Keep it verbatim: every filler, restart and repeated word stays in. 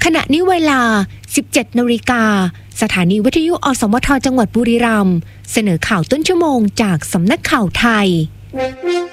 ขณะนี้เวลา สิบเจ็ด นาฬิกาสถานีวิทยุอสมทจังหวัดบุรีรัมย์เสนอข่าวต้นชั่วโมงจากสำนักข่าวไทย